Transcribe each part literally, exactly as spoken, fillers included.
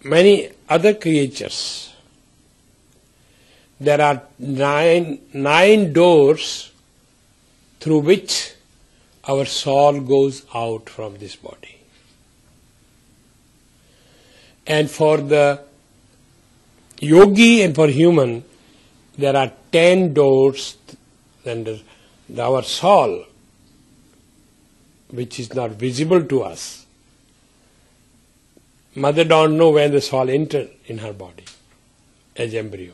many other creatures, there are nine, nine doors through which our soul goes out from this body. And for the yogi and for human, there are ten doors, and our soul, which is not visible to us. Mother don't know when the soul entered in her body as embryo.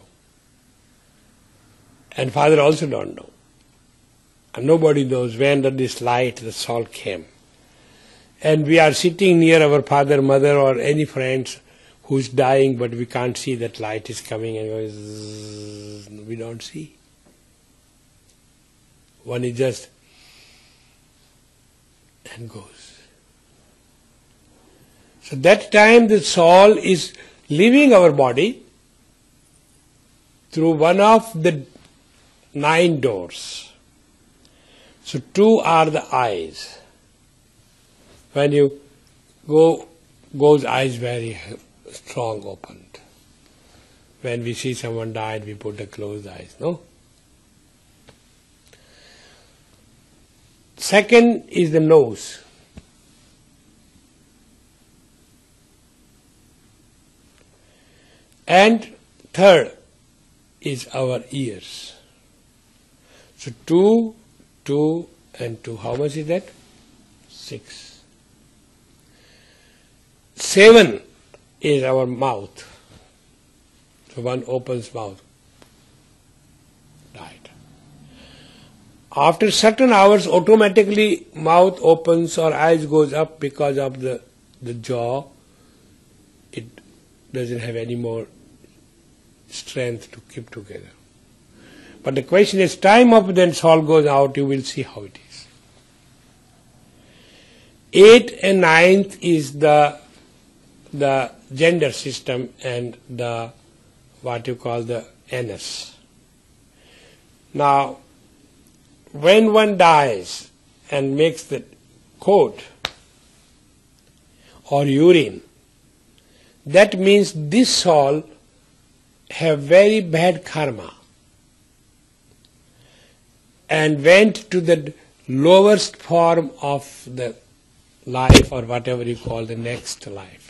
And father also don't know. And nobody knows when this light, the soul came. And we are sitting near our father, mother, or any friends who's dying, but we can't see that light is coming and going, zzz, we don't see. One is just and goes. So that time the soul is leaving our body through one of the nine doors. So two are the eyes. When you go, goes eyes very strong opened. When we see someone died, we put the closed eyes, no? Second is the nose. And third is our ears. So two, two and two. How much is that? Six. Seven is our mouth. So one opens mouth. Died. After certain hours, automatically mouth opens or eyes goes up because of the, the jaw. It doesn't have any more strength to keep together. But the question is, time up then soul goes out, you will see how it is. Eighth and ninth is the the gender system and the what you call the anus. Now, when one dies and makes the coat or urine, that means this soul have very bad karma and went to the lowest form of the life or whatever you call the next life.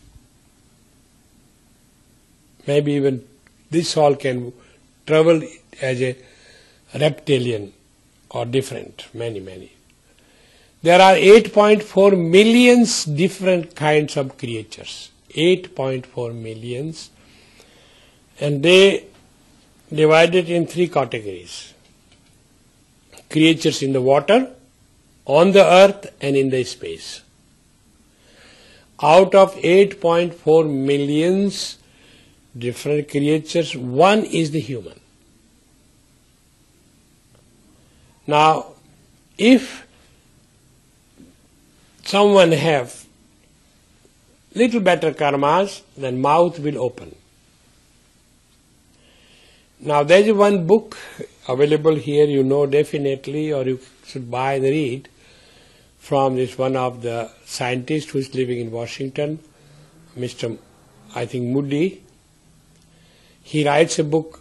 Maybe even this soul can travel as a reptilian or different, many, many. There are eight point four millions different kinds of creatures. eight point four millions. And they divided in three categories. Creatures in the water, on the earth and in the space. Out of eight point four millions different creatures, one is the human. Now, if someone have little better karmas, then mouth will open. Now there is one book available here, you know definitely, or you should buy and read, from this one of the scientists who is living in Washington, Mister I think Moody. He writes a book,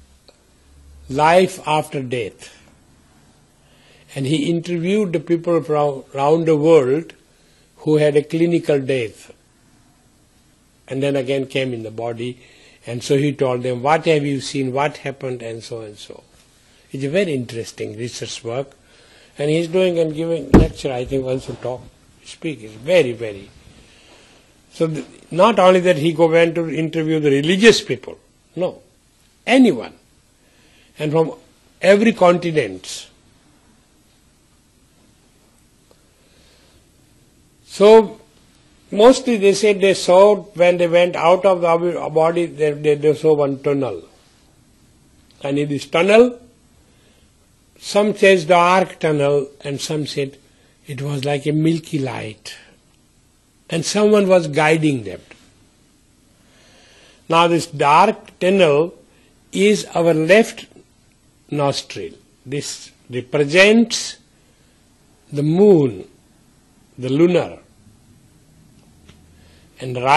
Life After Death. And he interviewed the people from around the world who had a clinical death and then again came in the body. And so he told them, what have you seen, what happened, and so and so. It's a very interesting research work. And he's doing and giving lecture, I think, once to talk, speak. It's very, very. So the, not only that he go went to interview the religious people, no, anyone. And from every continent. So, mostly they said they saw, when they went out of the body, they, they, they saw one tunnel. And in this tunnel, some says dark tunnel, and some said it was like a milky light. And someone was guiding them. Now this dark tunnel is our left nostril. This represents the moon, the lunar. And right